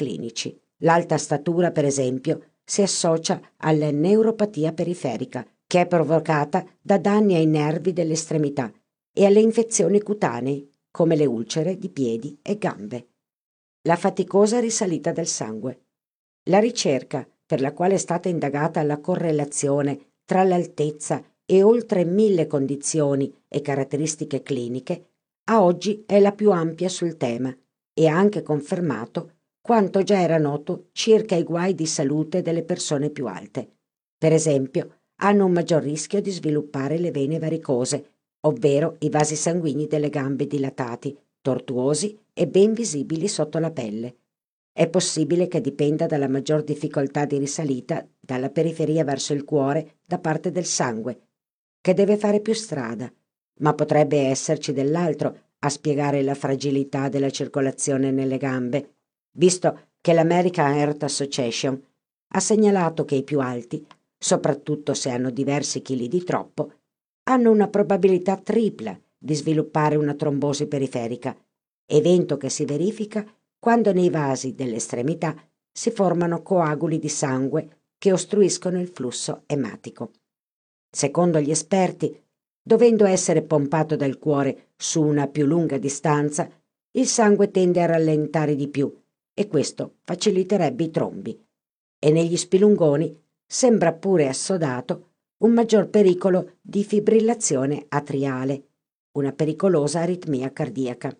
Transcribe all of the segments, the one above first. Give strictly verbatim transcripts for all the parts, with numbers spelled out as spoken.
clinici. L'alta statura, per esempio, si associa alla neuropatia periferica, che è provocata da danni ai nervi delle estremità, e alle infezioni cutanee, come le ulcere di piedi e gambe. La faticosa risalita del sangue. La ricerca, per la quale è stata indagata la correlazione tra l'altezza e oltre mille condizioni e caratteristiche cliniche, a oggi è la più ampia sul tema e ha anche confermato quanto già era noto circa i guai di salute delle persone più alte. Per esempio, hanno un maggior rischio di sviluppare le vene varicose, ovvero i vasi sanguigni delle gambe dilatati, tortuosi e ben visibili sotto la pelle. È possibile che dipenda dalla maggior difficoltà di risalita dalla periferia verso il cuore da parte del sangue, che deve fare più strada, ma potrebbe esserci dell'altro a spiegare la fragilità della circolazione nelle gambe, visto che l'American Heart Association ha segnalato che i più alti, soprattutto se hanno diversi chili di troppo, hanno una probabilità tripla di sviluppare una trombosi periferica, evento che si verifica quando nei vasi dell'estremità si formano coaguli di sangue che ostruiscono il flusso ematico. Secondo gli esperti, dovendo essere pompato dal cuore su una più lunga distanza, il sangue tende a rallentare di più e questo faciliterebbe i trombi. E negli spilungoni sembra pure assodato un maggior pericolo di fibrillazione atriale, una pericolosa aritmia cardiaca.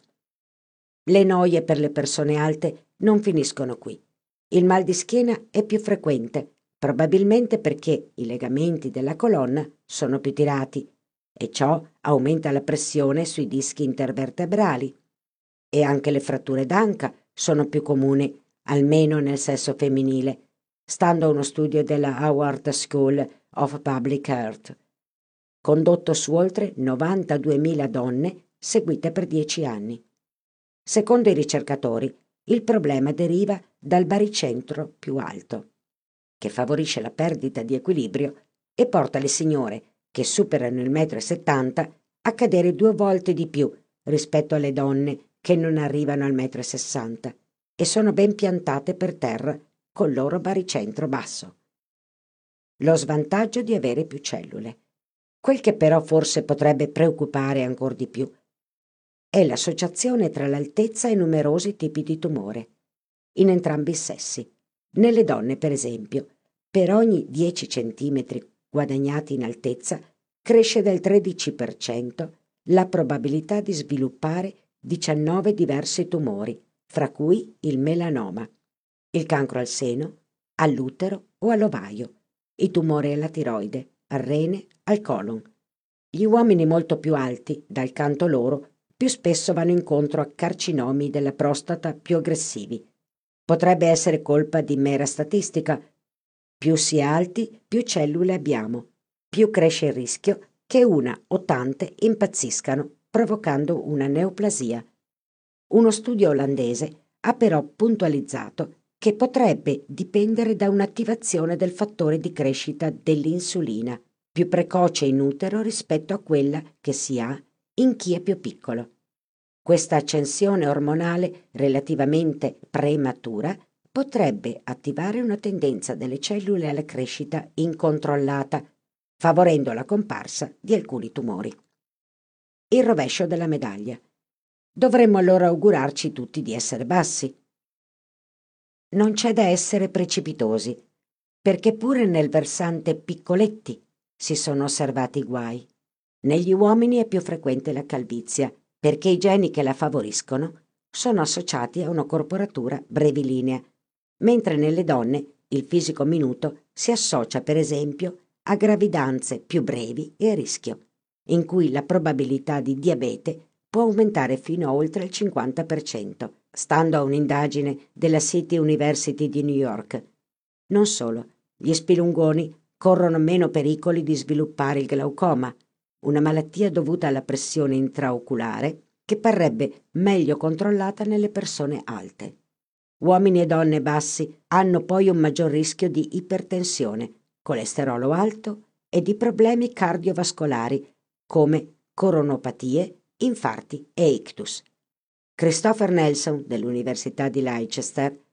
Le noie per le persone alte non finiscono qui. Il mal di schiena è più frequente, probabilmente perché i legamenti della colonna sono più tirati e ciò aumenta la pressione sui dischi intervertebrali. E anche le fratture d'anca sono più comuni, almeno nel sesso femminile, stando a uno studio della Howard School of Public Health, condotto su oltre novantaduemila donne seguite per dieci anni. Secondo i ricercatori, il problema deriva dal baricentro più alto, che favorisce la perdita di equilibrio e porta le signore che superano il metro e settanta a cadere due volte di più rispetto alle donne che non arrivano al metro e sessanta e sono ben piantate per terra col loro baricentro basso. Lo svantaggio di avere più cellule. Quel che però forse potrebbe preoccupare ancor di più è l'associazione tra l'altezza e numerosi tipi di tumore, in entrambi i sessi. Nelle donne, per esempio, per ogni dieci centimetri guadagnati in altezza cresce del tredici per cento la probabilità di sviluppare diciannove diversi tumori, fra cui il melanoma, il cancro al seno, all'utero o all'ovaio, i tumori alla tiroide, al rene, al colon. Gli uomini molto più alti, dal canto loro, più spesso vanno incontro a carcinomi della prostata più aggressivi. Potrebbe essere colpa di mera statistica. Più si è alti, più cellule abbiamo, più cresce il rischio che una o tante impazziscano, provocando una neoplasia. Uno studio olandese ha però puntualizzato che potrebbe dipendere da un'attivazione del fattore di crescita dell'insulina, più precoce in utero rispetto a quella che si ha in chi è più piccolo. Questa accensione ormonale relativamente prematura potrebbe attivare una tendenza delle cellule alla crescita incontrollata, favorendo la comparsa di alcuni tumori. Il rovescio della medaglia. Dovremmo allora augurarci tutti di essere bassi. Non c'è da essere precipitosi, perché pure nel versante piccoletti si sono osservati guai. Negli uomini è più frequente la calvizia, perché i geni che la favoriscono sono associati a una corporatura brevilinea, mentre nelle donne il fisico minuto si associa per esempio a gravidanze più brevi e a rischio, in cui la probabilità di diabete può aumentare fino a oltre il cinquanta per cento, stando a un'indagine della City University di New York. Non solo, gli spilungoni corrono meno pericoli di sviluppare il glaucoma, una malattia dovuta alla pressione intraoculare che parrebbe meglio controllata nelle persone alte. Uomini e donne bassi hanno poi un maggior rischio di ipertensione, colesterolo alto e di problemi cardiovascolari come coronopatie, infarti e ictus. Christopher Nelson dell'Università di Leicester